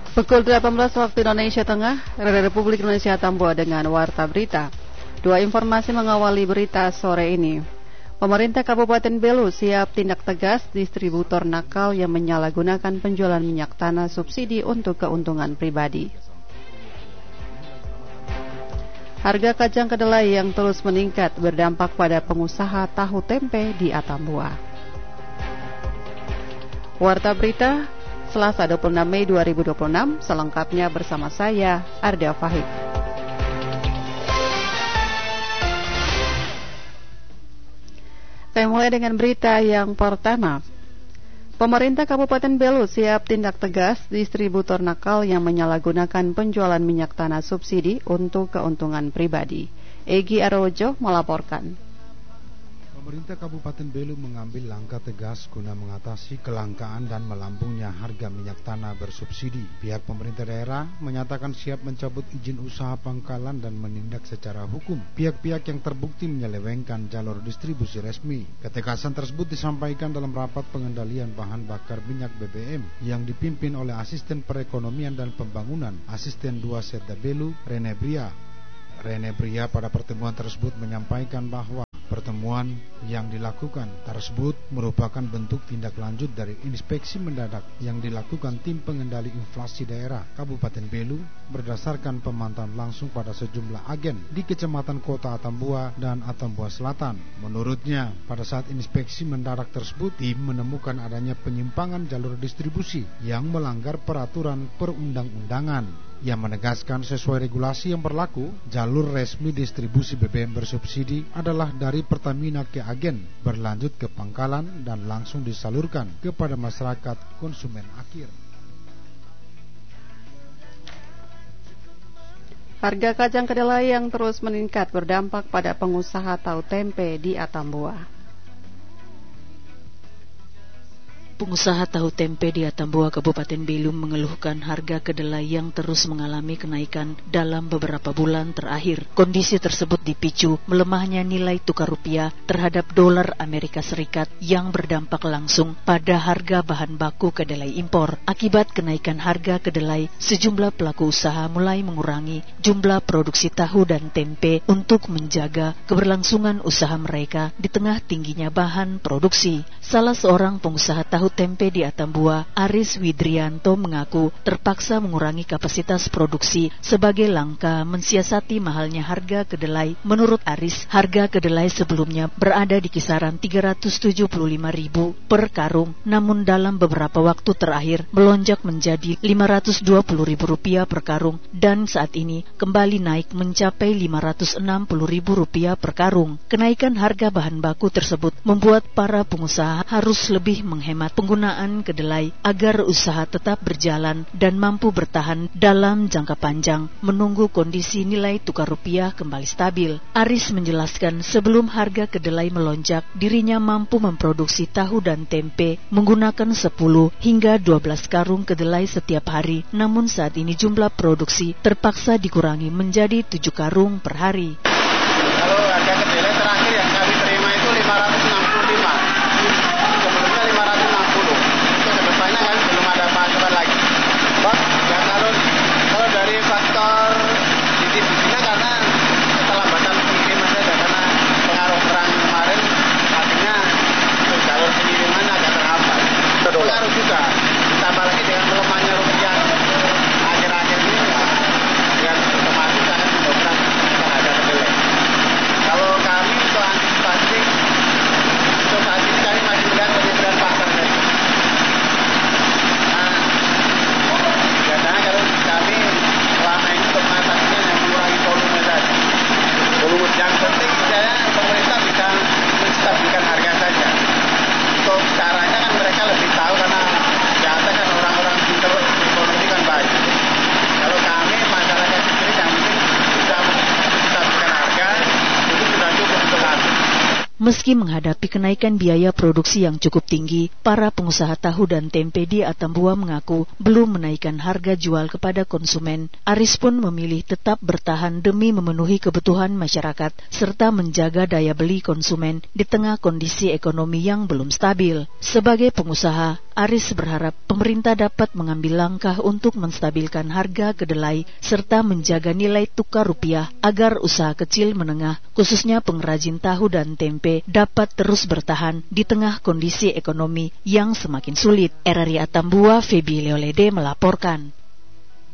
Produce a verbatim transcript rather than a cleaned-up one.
Pukul delapan belas waktu Indonesia Tengah, Radio Republik Indonesia Tambua dengan Warta Berita. Dua informasi mengawali berita sore ini. Pemerintah Kabupaten Belu siap tindak tegas distributor nakal yang menyalahgunakan penjualan minyak tanah subsidi untuk keuntungan pribadi. Harga kacang kedelai yang terus meningkat berdampak pada pengusaha tahu tempe di Atambua. Warta Berita Selasa dua puluh enam Mei dua ribu dua puluh enam, selengkapnya bersama saya, Arda Fahid. Saya mulai dengan berita yang pertama. Pemerintah Kabupaten Belu siap tindak tegas distributor nakal yang menyalahgunakan penjualan minyak tanah subsidi untuk keuntungan pribadi. Egi Arrojo melaporkan. Pemerintah Kabupaten Belu mengambil langkah tegas guna mengatasi kelangkaan dan melambungnya harga minyak tanah bersubsidi. Pihak pemerintah daerah menyatakan siap mencabut izin usaha pangkalan dan menindak secara hukum pihak-pihak yang terbukti menyelewengkan jalur distribusi resmi. Ketegasan tersebut disampaikan dalam rapat pengendalian bahan bakar minyak B B M yang dipimpin oleh Asisten Perekonomian dan Pembangunan Asisten dua Setda Belu, Rene Bria. Rene Bria pada pertemuan tersebut menyampaikan bahwa pertemuan yang dilakukan tersebut merupakan bentuk tindak lanjut dari inspeksi mendadak yang dilakukan tim pengendali inflasi daerah Kabupaten Belu berdasarkan pemantauan langsung pada sejumlah agen di Kecamatan Kota Atambua dan Atambua Selatan. Menurutnya, pada saat inspeksi mendadak tersebut, tim menemukan adanya penyimpangan jalur distribusi yang melanggar peraturan perundang-undangan yang menegaskan sesuai regulasi yang berlaku, jalur resmi distribusi B B M bersubsidi adalah dari Pertamina ke agen, berlanjut ke pangkalan dan langsung disalurkan kepada masyarakat konsumen akhir. Harga kacang kedelai yang terus meningkat berdampak pada pengusaha tahu tempe di Atambua. Pengusaha tahu tempe di Atambua, Kabupaten Belu mengeluhkan harga kedelai yang terus mengalami kenaikan dalam beberapa bulan terakhir. Kondisi tersebut dipicu melemahnya nilai tukar rupiah terhadap dolar Amerika Serikat yang berdampak langsung pada harga bahan baku kedelai impor. Akibat kenaikan harga kedelai, sejumlah pelaku usaha mulai mengurangi jumlah produksi tahu dan tempe untuk menjaga keberlangsungan usaha mereka di tengah tingginya bahan produksi. Salah seorang pengusaha tahu tempe di Atambua, Aris Widrianto, mengaku terpaksa mengurangi kapasitas produksi sebagai langkah mensiasati mahalnya harga kedelai. Menurut Aris, harga kedelai sebelumnya berada di kisaran tiga ratus tujuh puluh lima ribu per karung, namun dalam beberapa waktu terakhir melonjak menjadi lima ratus dua puluh ribu rupiah per karung dan saat ini kembali naik mencapai lima ratus enam puluh ribu rupiah per karung. Kenaikan harga bahan baku tersebut membuat para pengusaha harus lebih menghemat penggunaan kedelai agar usaha tetap berjalan dan mampu bertahan dalam jangka panjang menunggu kondisi nilai tukar rupiah kembali stabil. Aris menjelaskan sebelum harga kedelai melonjak, dirinya mampu memproduksi tahu dan tempe menggunakan sepuluh hingga dua belas karung kedelai setiap hari. Namun saat ini jumlah produksi terpaksa dikurangi menjadi tujuh karung per hari. Kalau harga kedelai terakhir yang kami terima itu lima ratus enam puluh lima. Sebelumnya lima ratus enam puluh. Itu kedepannya kan belum ada pasukan lagi. Bang, ya kalau kalau dari faktor distribusinya karena keterlambatan pengiriman saja karena pengaruh perang kemarin, artinya jalur pengiriman agak terhambat. Pengaruh juga. Ditambah lagi dengan melemahnya rupiah akhir-akhir ini, dengan otomatis akan mendongkrak harga kedelai. Kalau kami untuk antisipasi, untuk saat ini kami masih melihat penyediaan pasar saja. Nah, biasanya kalau kami selama ini untuk mengatasinya yang mengurangi volume saja. Volume yang penting saya pemerintah bisa menstabilkan harga saja. Untuk caranya kan mereka lebih tahu karena biasa kan orang-orang pintar ekonomi kan banyak. Kalau kami masyarakat sendiri yang penting bisa menstabilkan harga. Meski menghadapi kenaikan biaya produksi yang cukup tinggi, para pengusaha tahu dan tempe di Atambua mengaku belum menaikkan harga jual kepada konsumen. Aris pun memilih tetap bertahan demi memenuhi kebutuhan masyarakat serta menjaga daya beli konsumen di tengah kondisi ekonomi yang belum stabil. Sebagai pengusaha, Aris berharap pemerintah dapat mengambil langkah untuk menstabilkan harga kedelai serta menjaga nilai tukar rupiah agar usaha kecil menengah, khususnya pengrajin tahu dan tempe, dapat terus bertahan di tengah kondisi ekonomi yang semakin sulit. R R I Atambua, Febi Leolede melaporkan.